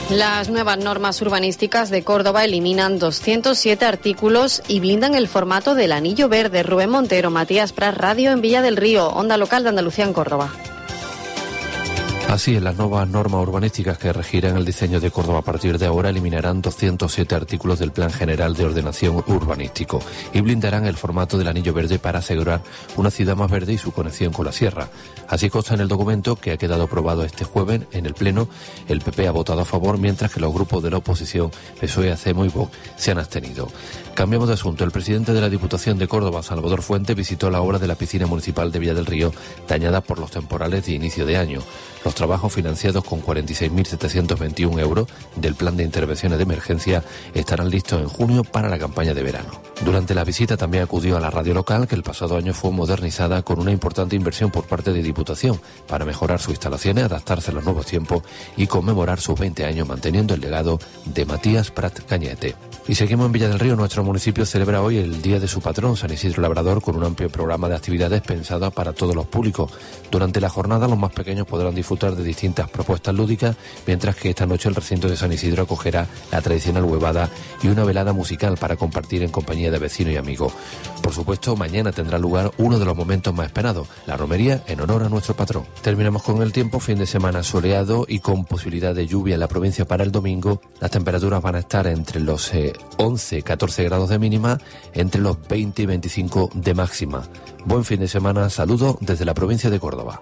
Las nuevas normas urbanísticas de Córdoba eliminan 207 artículos y blindan el formato del anillo verde. Rubén Montero, Matías Pras, Radio en Villa del Río, Onda Local de Andalucía en Córdoba. Así es, las nuevas normas urbanísticas que regirán el diseño de Córdoba a partir de ahora eliminarán 207 artículos del Plan General de Ordenación Urbanístico y blindarán el formato del anillo verde para asegurar una ciudad más verde y su conexión con la sierra. Así consta en el documento que ha quedado aprobado este jueves en el Pleno. El PP ha votado a favor, mientras que los grupos de la oposición, PSOE, Hacemos y Vox, se han abstenido. Cambiamos de asunto. El presidente de la Diputación de Córdoba, Salvador Fuentes, visitó la obra de la piscina municipal de Villa del Río, dañada por los temporales de inicio de año. Los trabajos, financiados con 46.721 euros del Plan de Intervenciones de Emergencia, estarán listos en junio para la campaña de verano. Durante la visita también acudió a la radio local, que el pasado año fue modernizada con una importante inversión por parte de Diputación para mejorar sus instalaciones, adaptarse a los nuevos tiempos y conmemorar sus 20 años manteniendo el legado de Matías Prat Cañete. Y seguimos en Villa del Río. Nuestro municipio celebra hoy el día de su patrón, San Isidro Labrador, con un amplio programa de actividades pensadas para todos los públicos. Durante la jornada, los más pequeños podrán disfrutar de distintas propuestas lúdicas, mientras que esta noche el recinto de San Isidro acogerá la tradicional huevada y una velada musical para compartir en compañía de vecinos y amigos. Por supuesto, mañana tendrá lugar uno de los momentos más esperados, la romería en honor a nuestro patrón. Terminamos con el tiempo. Fin de semana soleado y con posibilidad de lluvia en la provincia para el domingo. Las temperaturas van a estar entre los 11-14 grados de mínima, entre los 20 y 25 de máxima. Buen fin de semana. Saludos desde la provincia de Córdoba.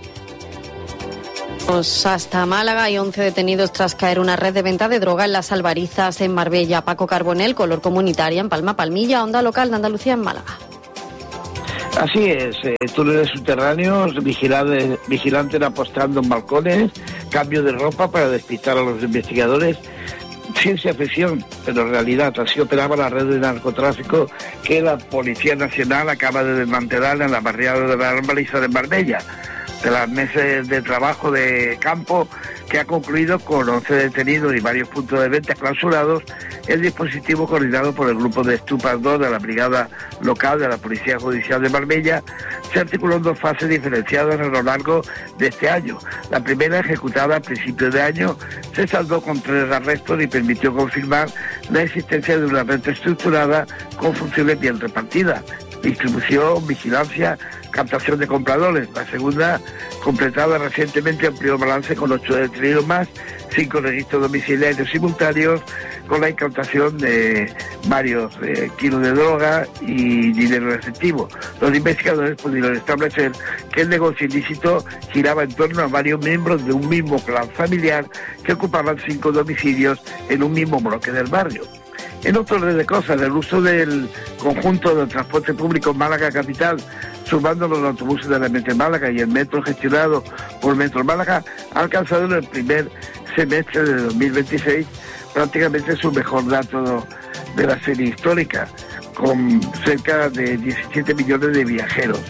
Hasta Málaga hay 11 detenidos tras caer una red de venta de droga en las Albarizas en Marbella. Paco Carbonell, Color Comunitaria en Palma Palmilla, Onda Local de Andalucía en Málaga. Así es, túneles subterráneos, vigilantes apostando en balcones, cambio de ropa para despistar a los investigadores. Ciencia ficción, pero en realidad así operaba la red de narcotráfico que la Policía Nacional acaba de desmantelar en la barriada de la Albariza de Marbella. De los meses de trabajo de campo que ha concluido con 11 detenidos y varios puntos de venta clausurados, el dispositivo coordinado por el grupo de Stupas 2 de la Brigada Local de la Policía Judicial de Marbella se articuló en dos fases diferenciadas a lo largo de este año. La primera, ejecutada a principios de año, se saldó con 3 arrestos y permitió confirmar la existencia de una red estructurada con funciones bien repartidas: distribución, vigilancia, captación de compradores. La segunda, completada recientemente, amplió el balance con 8 detenidos más, 5 registros domiciliarios simultáneos, con la incautación de varios kilos de droga y dinero en efectivo. Los investigadores pudieron establecer que el negocio ilícito giraba en torno a varios miembros de un mismo clan familiar que ocupaban 5 domicilios en un mismo bloque del barrio. En otro orden de cosas, el uso del conjunto del transporte público en Málaga capital, sumando los autobuses de la Metro Málaga y el metro gestionado por Metro Málaga, ha alcanzado en el primer semestre de 2026 prácticamente su mejor dato de la serie histórica, con cerca de 17 millones de viajeros.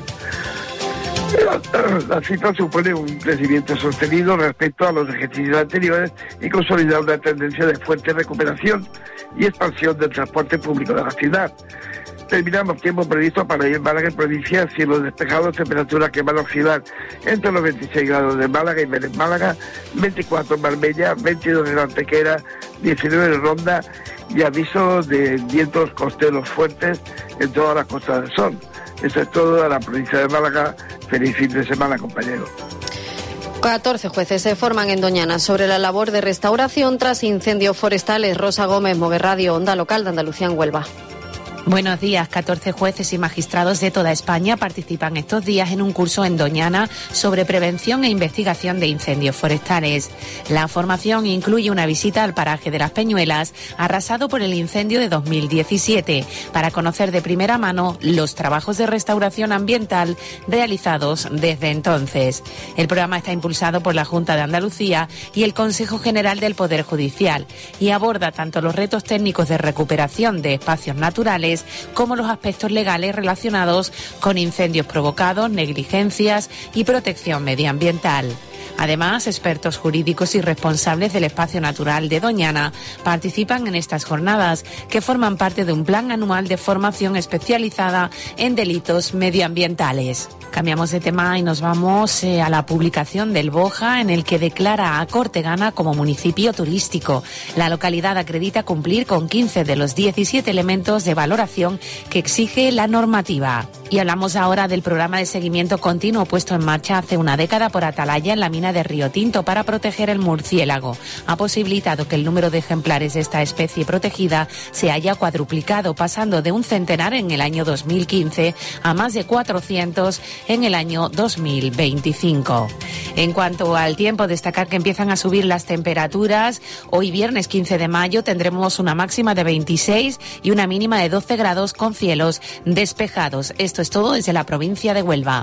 La cifra supone un crecimiento sostenido respecto a los ejercicios anteriores y consolida una tendencia de fuerte recuperación y expansión del transporte público de la ciudad. Terminamos tiempo previsto para ir a Málaga en provincia, cielo despejado, temperaturas que van a oscilar entre los 26 grados de Málaga y Vélez Málaga, 24 en Marbella, 22 en Antequera, 19 en Ronda y aviso de vientos costeros fuertes en todas las costas del Sol. Eso es todo de la provincia de Málaga. Feliz fin de semana, compañeros. 14 jueces se forman en Doñana sobre la labor de restauración tras incendios forestales. Rosa Gómez, Moguer Radio, Onda Local de Andalucía en Huelva. Buenos días. 14 jueces y magistrados de toda España participan estos días en un curso en Doñana sobre prevención e investigación de incendios forestales. La formación incluye una visita al paraje de Las Peñuelas, arrasado por el incendio de 2017, para conocer de primera mano los trabajos de restauración ambiental realizados desde entonces. El programa está impulsado por la Junta de Andalucía y el Consejo General del Poder Judicial y aborda tanto los retos técnicos de recuperación de espacios naturales como los aspectos legales relacionados con incendios provocados, negligencias y protección medioambiental. Además, expertos jurídicos y responsables del espacio natural de Doñana participan en estas jornadas, que forman parte de un plan anual de formación especializada en delitos medioambientales. Cambiamos de tema y nos vamos a la publicación del BOJA, en el que declara a Cortegana como municipio turístico. La localidad acredita cumplir con 15 de los 17 elementos de valoración que exige la normativa. Y hablamos ahora del programa de seguimiento continuo puesto en marcha hace una década por Atalaya en la mina de Río Tinto para proteger el murciélago. Ha posibilitado que el número de ejemplares de esta especie protegida se haya cuadruplicado, pasando de un centenar en el año 2015 a más de 400 en el año 2025. En cuanto al tiempo, destacar que empiezan a subir las temperaturas. Hoy viernes 15 de mayo tendremos una máxima de 26 y una mínima de 12 grados con cielos despejados. Esto es todo desde la provincia de Huelva.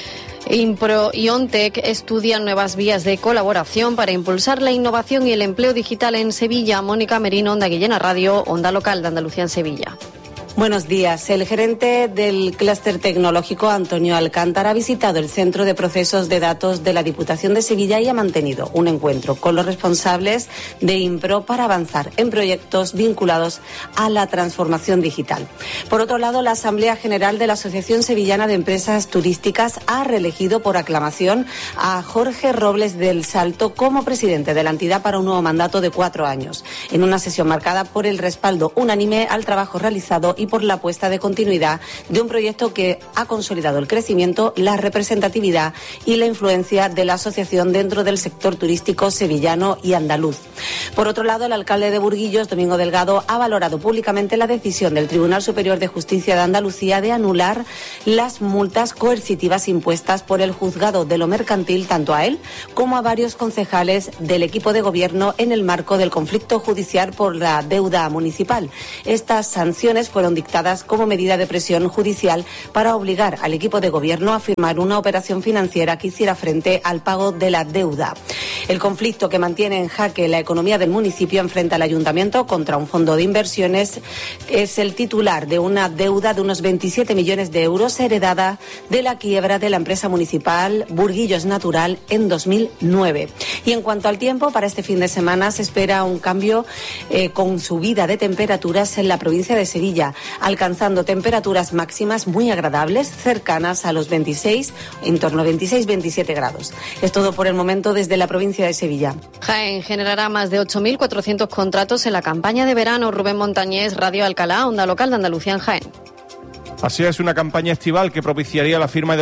Impro y ONTEC estudian nuevas vías de colaboración para impulsar la innovación y el empleo digital en Sevilla. Mónica Merino, Onda Guillena Radio, Onda Local de Andalucía en Sevilla. Buenos días. El gerente del clúster tecnológico, Antonio Alcántara, ha visitado el Centro de Procesos de Datos de la Diputación de Sevilla y ha mantenido un encuentro con los responsables de Impro para avanzar en proyectos vinculados a la transformación digital. Por otro lado, la Asamblea General de la Asociación Sevillana de Empresas Turísticas ha reelegido por aclamación a Jorge Robles del Salto como presidente de la entidad para un nuevo mandato de 4 años, en una sesión marcada por el respaldo unánime al trabajo realizado y por la apuesta de continuidad de un proyecto que ha consolidado el crecimiento, la representatividad y la influencia de la asociación dentro del sector turístico sevillano y andaluz. Por otro lado, el alcalde de Burguillos, Domingo Delgado, ha valorado públicamente la decisión del Tribunal Superior de Justicia de Andalucía de anular las multas coercitivas impuestas por el juzgado de lo mercantil tanto a él como a varios concejales del equipo de gobierno en el marco del conflicto judicial por la deuda municipal. Estas sanciones fueron dictadas como medida de presión judicial para obligar al equipo de gobierno a firmar una operación financiera que hiciera frente al pago de la deuda. El conflicto que mantiene en jaque la economía del municipio enfrenta al ayuntamiento contra un fondo de inversiones. Es el titular de una deuda de unos 27 millones de euros heredada de la quiebra de la empresa municipal Burguillos Natural en 2009. Y en cuanto al tiempo, para este fin de semana se espera un cambio con subida de temperaturas en la provincia de Sevilla, alcanzando temperaturas máximas muy agradables, cercanas a los 26, en torno a 26-27 grados. Es todo por el momento desde la provincia de Sevilla. Jaén generará más de 8.400 contratos en la campaña de verano. Rubén Montañés, Radio Alcalá, Onda Local de Andalucía en Jaén. Así es, una campaña estival que propiciaría la firma de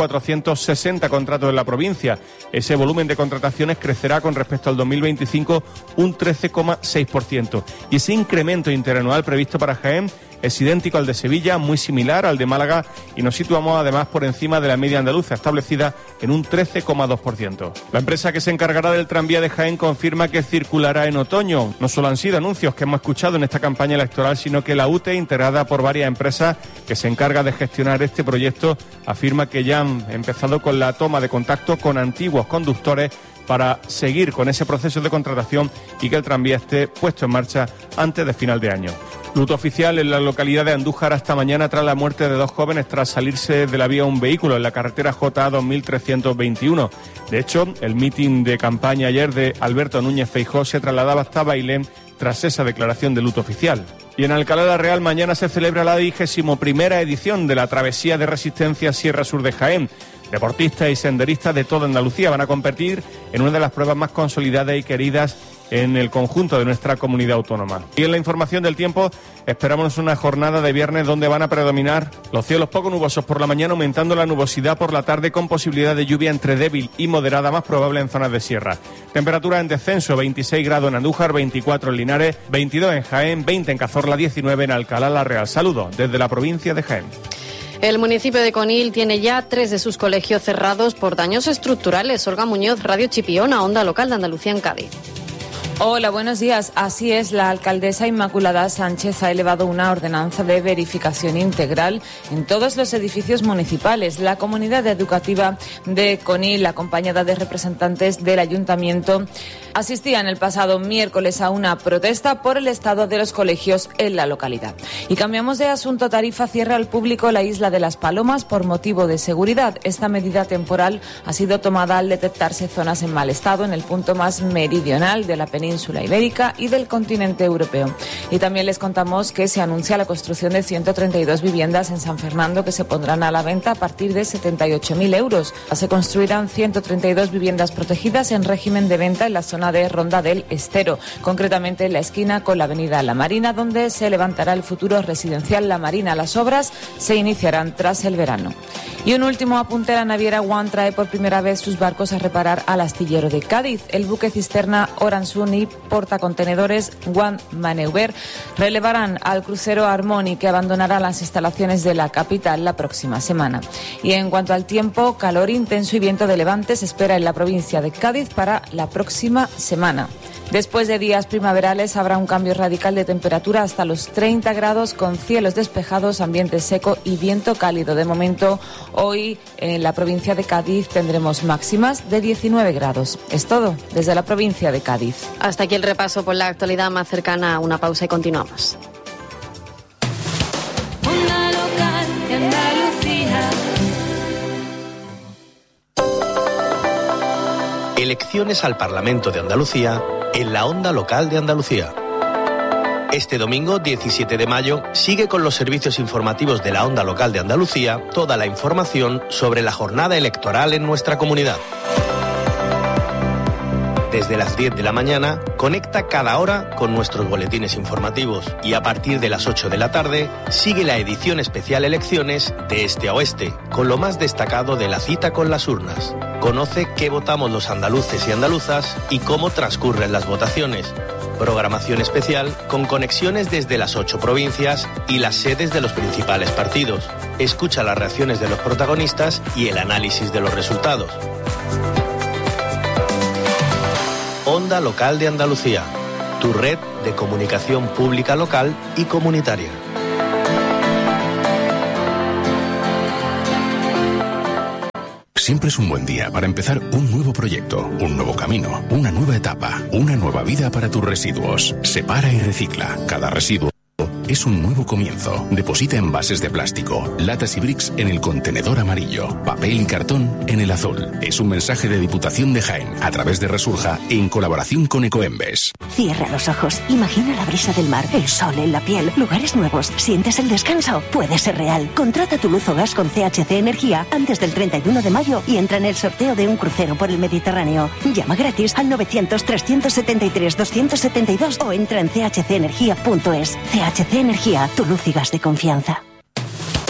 8.460 contratos en la provincia. Ese volumen de contrataciones crecerá con respecto al 2025 un 13,6%. Y ese incremento interanual previsto para Jaén es idéntico al de Sevilla, muy similar al de Málaga, y nos situamos además por encima de la media andaluza, establecida en un 13,2%. La empresa que se encargará del tranvía de Jaén confirma que circulará en otoño. No solo han sido anuncios que hemos escuchado en esta campaña electoral, sino que la UTE, integrada por varias empresas que se encarga de gestionar este proyecto, afirma que ya han empezado con la toma de contacto con antiguos conductores para seguir con ese proceso de contratación y que el tranvía esté puesto en marcha antes de final de año. Luto oficial en la localidad de Andújar hasta mañana tras la muerte de 2 jóvenes tras salirse de la vía un vehículo en la carretera JA 2321. De hecho, el mitin de campaña ayer de Alberto Núñez Feijóo se trasladaba hasta Bailén tras esa declaración de luto oficial. Y en Alcalá la Real mañana se celebra la 21ª edición de la Travesía de Resistencia Sierra Sur de Jaén. Deportistas y senderistas de toda Andalucía van a competir en una de las pruebas más consolidadas y queridas en el conjunto de nuestra comunidad autónoma. Y en la información del tiempo, esperamos una jornada de viernes donde van a predominar los cielos poco nubosos por la mañana, aumentando la nubosidad por la tarde con posibilidad de lluvia entre débil y moderada, más probable en zonas de sierra. Temperatura en descenso, 26 grados en Andújar, 24 en Linares, 22 en Jaén, 20 en Cazorla, 19 en Alcalá la Real. Saludos desde la provincia de Jaén. El municipio de Conil tiene ya 3 de sus colegios cerrados por daños estructurales. Olga Muñoz, Radio Chipiona, Onda Local de Andalucía en Cádiz. Hola, buenos días. Así es, la alcaldesa Inmaculada Sánchez ha elevado una ordenanza de verificación integral en todos los edificios municipales. La comunidad educativa de Conil, acompañada de representantes del ayuntamiento, asistían el pasado miércoles a una protesta por el estado de los colegios en la localidad. Y cambiamos de asunto. Tarifa cierra al público la isla de Las Palomas por motivo de seguridad. Esta medida temporal ha sido tomada al detectarse zonas en mal estado en el punto más meridional de la península ibérica y del continente europeo. Y también les contamos que se anuncia la construcción de 132 viviendas en San Fernando que se pondrán a la venta a partir de 78.000 euros. Se construirán 132 viviendas protegidas en régimen de venta en la zona de Ronda del Estero, concretamente en la esquina con la avenida La Marina, donde se levantará el futuro residencial La Marina. Las obras se iniciarán tras el verano. Y un último apunte: la naviera One trae por primera vez sus barcos a reparar al astillero de Cádiz. El buque cisterna Oransun y portacontenedores One Maneuver relevarán al crucero Harmony, que abandonará las instalaciones de la capital la próxima semana. Y en cuanto al tiempo, calor intenso y viento de levante se espera en la provincia de Cádiz para la próxima semana. Después de días primaverales habrá un cambio radical de temperatura hasta los 30 grados con cielos despejados, ambiente seco y viento cálido. De momento, hoy en la provincia de Cádiz tendremos máximas de 19 grados. Es todo desde la provincia de Cádiz. Hasta aquí el repaso por la actualidad más cercana. Una pausa y continuamos. Onda Local de Andalucía. Elecciones al Parlamento de Andalucía en la Onda Local de Andalucía. Este domingo, 17 de mayo, sigue con los servicios informativos de la Onda Local de Andalucía toda la información sobre la jornada electoral en nuestra comunidad. Desde las 10 de la mañana, conecta cada hora con nuestros boletines informativos y a partir de las 8 de la tarde, sigue la edición especial Elecciones de Este a Oeste, con lo más destacado de la cita con las urnas. Conoce qué votamos los andaluces y andaluzas y cómo transcurren las votaciones. Programación especial con conexiones desde las 8 provincias y las sedes de los principales partidos. Escucha las reacciones de los protagonistas y el análisis de los resultados. Onda Local de Andalucía, tu red de comunicación pública local y comunitaria. Siempre es un buen día para empezar un nuevo proyecto, un nuevo camino, una nueva etapa, una nueva vida para tus residuos. Separa y recicla. Cada residuo es un nuevo comienzo. Deposita envases de plástico, latas y bricks en el contenedor amarillo, papel y cartón en el azul. Es un mensaje de Diputación de Jaén a través de Resurja en colaboración con Ecoembes. Cierra los ojos, imagina la brisa del mar, el sol en la piel, lugares nuevos, ¿sientes el descanso? Puede ser real. Contrata tu luz o gas con CHC Energía antes del 31 de mayo y entra en el sorteo de un crucero por el Mediterráneo. Llama gratis al 900-373-272 o entra en chcenergia.es. CHC Energía, tu luz y gas de confianza.